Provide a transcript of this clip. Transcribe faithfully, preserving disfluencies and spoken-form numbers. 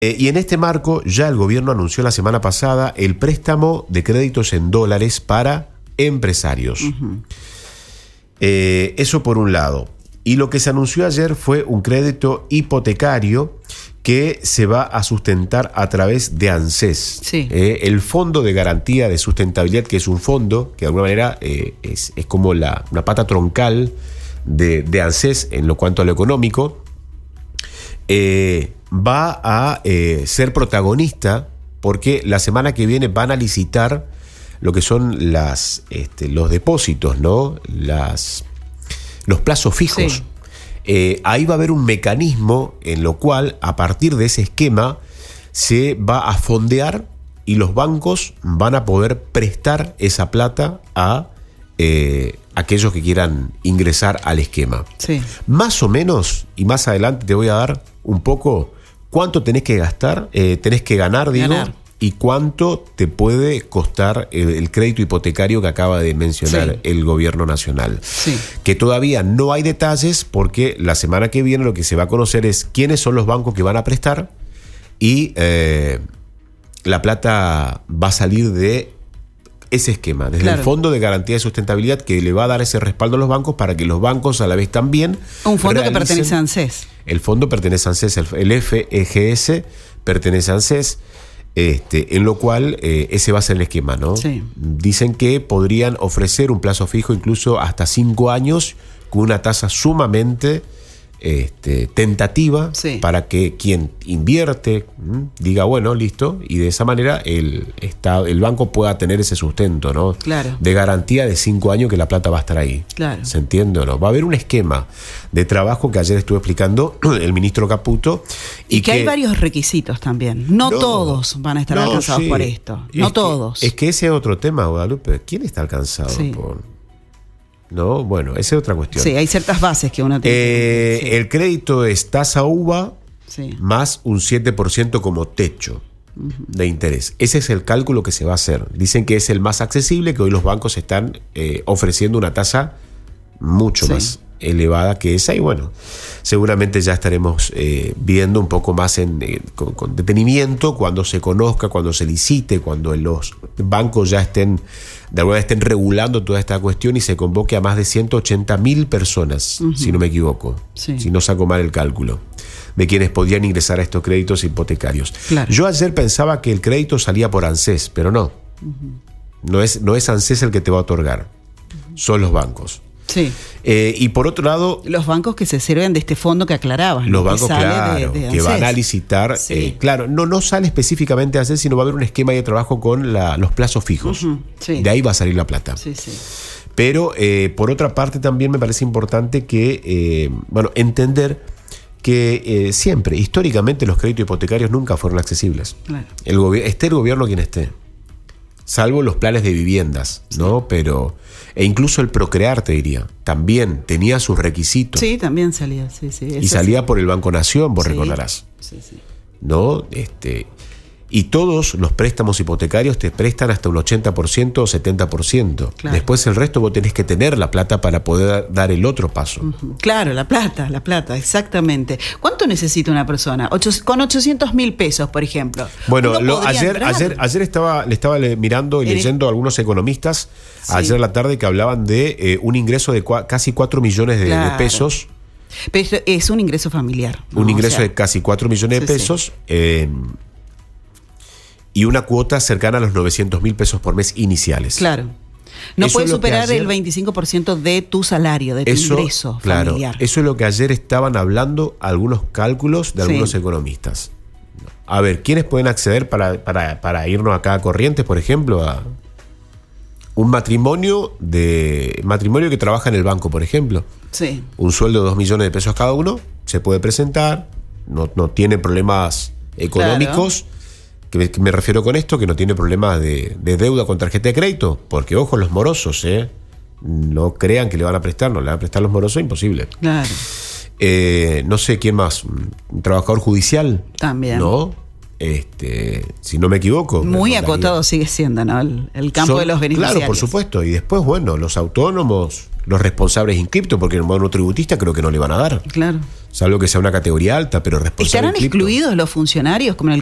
Eh, y en este marco ya el gobierno anunció la semana pasada el préstamo de créditos en dólares para empresarios. Uh-huh. Eh, eso por un lado. Y lo que se anunció ayer fue un crédito hipotecario que se va a sustentar a través de ANSES. Sí. Eh, el Fondo de Garantía de Sustentabilidad, que es un fondo que de alguna manera eh, es, es como la, una pata troncal de, de ANSES en lo cuanto a lo económico, eh, va a eh, ser protagonista porque la semana que viene van a licitar lo que son las, este, los depósitos, ¿no? Las, los plazos fijos. Sí. Eh, ahí va a haber un mecanismo en lo cual, a partir de ese esquema, se va a fondear y los bancos van a poder prestar esa plata a eh, aquellos que quieran ingresar al esquema. Sí. Más o menos, y más adelante te voy a dar un poco cuánto tenés que gastar, eh, tenés que ganar, digo, ganar. Y cuánto te puede costar el, el crédito hipotecario que acaba de mencionar sí. el gobierno nacional. Sí. Que todavía no hay detalles porque la semana que viene lo que se va a conocer es quiénes son los bancos que van a prestar y eh, la plata va a salir de ese esquema, desde claro. el Fondo de Garantía de Sustentabilidad que le va a dar ese respaldo a los bancos para que los bancos a la vez también un fondo que pertenece a ANSES. El fondo pertenece a ANSES, el, el F E G S pertenece a ANSES. Este, en lo cual eh, ese va a ser el esquema, ¿no? Sí. Dicen que podrían ofrecer un plazo fijo incluso hasta cinco años con una tasa sumamente este, tentativa sí. para que quien invierte ¿m? diga, bueno, listo, y de esa manera el, estado, el banco pueda tener ese sustento, ¿no? Claro. De garantía de cinco años que la plata va a estar ahí. Claro. ¿Se entiende o no? Va a haber un esquema de trabajo que ayer estuvo explicando el ministro Caputo. Y, y que, que hay varios requisitos también. No, no todos van a estar no, alcanzados sí. por esto. No es todos. Que, es que ese es otro tema, Guadalupe. ¿Quién está alcanzado sí. por...? No, bueno, esa es otra cuestión. Sí, hay ciertas bases que uno tiene eh, que... Sí. El crédito es tasa uva sí. más un siete por ciento como techo uh-huh. de interés. Ese es el cálculo que se va a hacer. Dicen que es el más accesible, que hoy los bancos están eh, ofreciendo una tasa mucho sí. más elevada que esa y bueno, seguramente ya estaremos eh, viendo un poco más en, eh, con, con detenimiento cuando se conozca, cuando se licite, cuando los bancos ya estén de alguna vez estén regulando toda esta cuestión y se convoque a más de ciento ochenta mil personas, uh-huh. si no me equivoco, sí. si no saco mal el cálculo, de quienes podían ingresar a estos créditos hipotecarios. Claro. Yo ayer pensaba que el crédito salía por ANSES, pero no. Uh-huh. No es, no es ANSES el que te va a otorgar, uh-huh. son los bancos. Sí. Eh, y por otro lado... Los bancos que se sirven de este fondo que aclarabas. Los ¿no? bancos, que sale claro, de, de que van a licitar. Sí. Eh, claro, no, no sale específicamente a ANSES, sino va a haber un esquema de trabajo con la, los plazos fijos. Uh-huh. Sí. De ahí va a salir la plata. Sí, sí. Pero, eh, por otra parte, también me parece importante que, eh, bueno, entender que eh, siempre, históricamente, los créditos hipotecarios nunca fueron accesibles. Claro. El gobi- esté el gobierno quien esté. Salvo los planes de viviendas, ¿no? Sí. Pero... E incluso el Procrear, te diría, también tenía sus requisitos. Sí, también salía, sí, sí. Y salía sí. por el Banco Nación, vos sí. recordarás. Sí, sí. ¿No? Este, y todos los préstamos hipotecarios te prestan hasta un ochenta por ciento o setenta por ciento. Claro. Después el resto vos tenés que tener la plata para poder dar el otro paso. Uh-huh. Claro, la plata, la plata, exactamente. ¿Cuánto necesita una persona? Ocho, con ochocientos mil pesos, por ejemplo. Bueno, lo, ayer, ayer, ayer estaba, le estaba mirando y ¿Eres? leyendo a algunos economistas sí. ayer a la tarde que hablaban de eh, un ingreso de cua, casi cuatro millones de, claro. de pesos. Pero esto es un ingreso familiar, ¿no? Un ingreso o sea, de casi cuatro millones de sí, pesos. Sí. Eh, y una cuota cercana a los novecientos mil pesos por mes iniciales. Claro. No eso puede superar ayer, el veinticinco por ciento de tu salario, de tu eso, ingreso claro, familiar. Eso es lo que ayer estaban hablando algunos cálculos de algunos sí. economistas. A ver, ¿quiénes pueden acceder para, para, para irnos acá a Corrientes, por ejemplo, a un matrimonio de matrimonio que trabaja en el banco, por ejemplo? Sí. Un sueldo de dos millones de pesos cada uno, se puede presentar, no, no tiene problemas económicos. Claro. Que me, que me refiero con esto, que no tiene problemas de, de deuda con tarjeta de crédito, porque ojo, los morosos, ¿eh? No crean que le van a prestar, no le van a prestar los morosos, imposible. Claro. Eh, no sé quién más, un trabajador judicial. También. ¿No? Este, si no me equivoco. Muy me acotado sigue siendo, ¿no? El, el campo Son, de los beneficiarios. Claro, por supuesto. Y después, bueno, los autónomos, los responsables inscriptos, porque el monotributista creo que no le van a dar. Claro. Salvo que sea una categoría alta, pero responsable ¿Estarán inscripto. excluidos los funcionarios, como en el